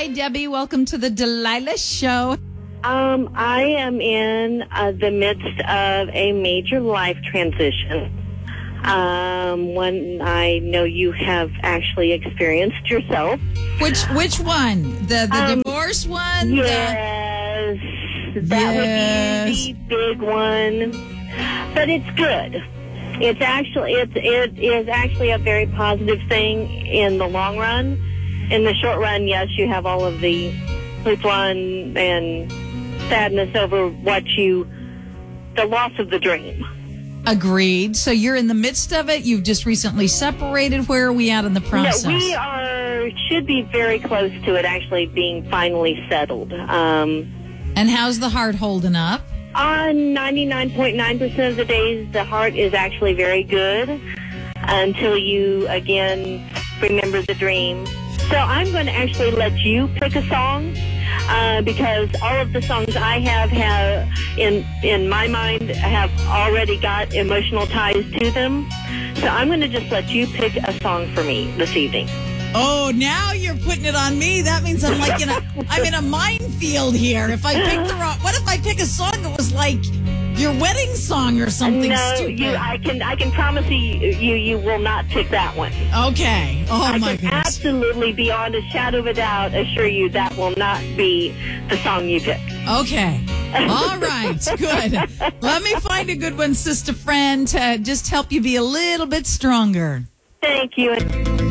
Hi, Debbie. Welcome to the Delilah Show. I am in the midst of a major life transition. One I know you have actually experienced yourself. Which one? The divorce one? Yes, that would be the big one. But it's good. It is actually a very positive thing in the long run. In the short run, yes, you have all of the hoopla and sadness over the loss of the dream. Agreed. So you're in the midst of it. You've just recently separated. Where are we at in the process? No, should be very close to it actually being finally settled. And how's the heart holding up? On 99.9% of the days, the heart is actually very good until you, again, remember the dream. So I'm going to actually let you pick a song because all of the songs I have in my mind, have already got emotional ties to them. So I'm going to just let you pick a song for me this evening. Oh, now you're putting it on me. That means I'm like I'm in a minefield here. If I pick what if I pick a song that was like your wedding song or something stupid? No, I can promise you will not pick that one. Okay. Oh, my goodness. Absolutely, beyond a shadow of a doubt, assure you that will not be the song you pick. Okay. All right. Good. Let me find a good one, sister friend, to just help you be a little bit stronger. Thank you.